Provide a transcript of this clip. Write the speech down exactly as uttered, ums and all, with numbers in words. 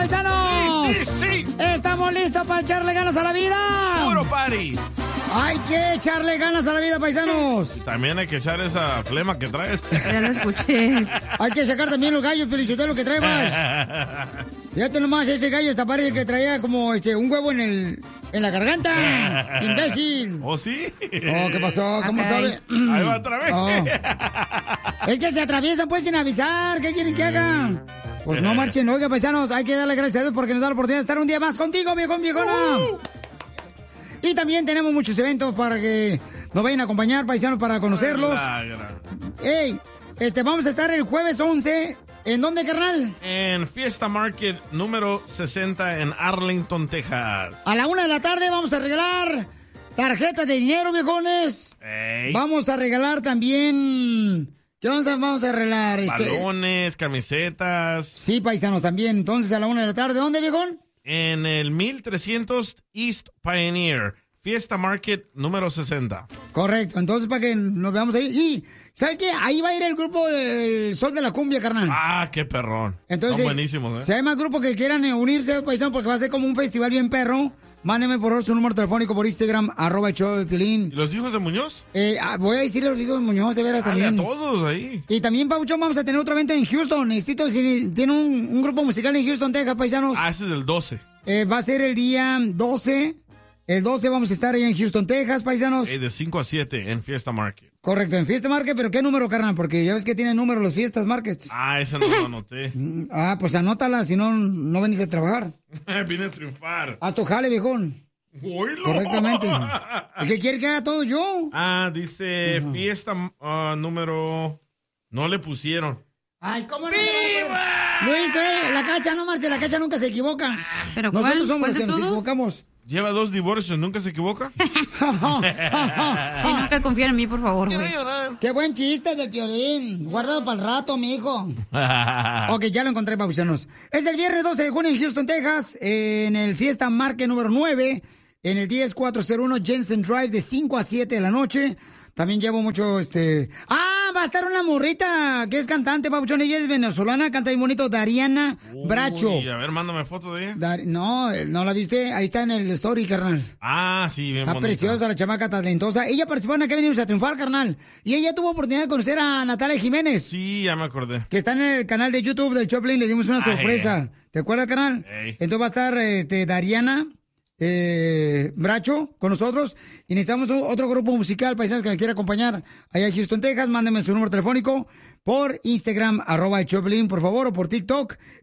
paisanos! ¡Sí, sí, sí! ¿Estamos listos para echarle ganas a la vida? ¡Puro party! Hay que echarle ganas a la vida, paisanos. También hay que echar esa flema que traes. Ya lo escuché. Hay que sacar también los gallos, Pelichotelo, que traebas. Fíjate nomás, ese gallo hasta parece que traía como este, un huevo en el en la garganta. ¡Imbécil! ¿Oh, sí? Oh, ¿qué pasó? ¿Cómo Ok. sabe? Ahí va otra vez. Oh. Es que se atraviesan pues sin avisar. ¿Qué quieren que haga? Pues no marchen. Oiga, paisanos, hay que darle gracias a Dios porque nos da la oportunidad de estar un día más contigo, viejón, viejona. Y también tenemos muchos eventos para que nos vayan a acompañar, paisanos, para conocerlos. Ey, este, vamos a estar el jueves once. ¿En dónde, carnal? En Fiesta Market número sesenta en Arlington, Texas. A la una de la tarde vamos a regalar tarjetas de dinero, viejones. Ey. Vamos a regalar también... ¿Qué vamos a, vamos a regalar? Este... Balones, camisetas. Sí, paisanos, también. Entonces, a la una de la tarde, ¿dónde, viejón? En el mil trescientos East Pioneer. Fiesta Market número sesenta. Correcto, entonces para que nos veamos ahí. Y, ¿sabes qué? Ahí va a ir el grupo El Sol de la Cumbia, carnal. Ah, qué perrón. Entonces, son buenísimos, ¿eh? Si hay más grupos que quieran eh, unirse, paisano, porque va a ser como un festival bien perro, mándeme por favor su número telefónico por Instagram, arroba el show de Piolín. ¿Y los hijos de Muñoz? Eh, ah, voy a decirle a los hijos de Muñoz, de veras, Dale también. a todos ahí. Y también, Pauchón, vamos a tener otro evento en Houston. Necesito, si tiene un, un grupo musical en Houston, Texas, paisanos. Ah, ese es el doce. Eh, va a ser el día doce. El doce vamos a estar allá en Houston, Texas, paisanos. Eh, de cinco a siete en Fiesta Market. Correcto, en Fiesta Market, pero ¿qué número, carnal? Porque ya ves que tienen número los Fiestas Markets. Ah, ese no lo anoté. Ah, pues anótala, si no, no venís a trabajar. Vine a triunfar. Haz tu jale, viejón. Oílo. Correctamente. ¿El que quiere que haga todo yo? Ah, dice Ajá. fiesta ah, número... No le pusieron. Ay, ¿cómo no? Lo hizo, eh. La cacha, no marche, la cacha nunca se equivoca. ¿Pero Nosotros cuál? somos ¿Cuál los que de nos todos? equivocamos. Lleva dos divorcios, ¿nunca se equivoca? Y nunca confíen en mí, por favor, Quiero güey. llorar. Qué buen chiste del Piolín. Guárdalo para el rato, mijo. Ok, ya lo encontré, papuchanos. Es el viernes doce de junio en Houston, Texas, en el Fiesta Market número nueve, en el diez cuatrocientos uno Jensen Drive, de cinco a siete de la noche. También llevo mucho, este... ¡Ah! Va a estar una morrita que es cantante, papuchón. Ella es venezolana, canta bien bonito, Dariana Bracho. Uy, a ver, mándame foto de ella. Dar- No, ¿no la viste? Ahí está en el story, carnal. Ah, sí, bien Está bonita. preciosa la chamaca talentosa. Ella participó en Acá venimos a triunfar, carnal. Y ella tuvo oportunidad de conocer a Natalia Jiménez, Sí, ya me acordé. que está en el canal de YouTube del Choplin. Le dimos una Ay. sorpresa. ¿Te acuerdas, carnal? Ey. Entonces va a estar este, Dariana eh, Bracho con nosotros. Y necesitamos o- otro grupo musical, paisanos, que nos quiera acompañar allá en Houston, Texas. Mándenme su número telefónico por Instagram, arroba el Choplin, por favor, o por TikTok,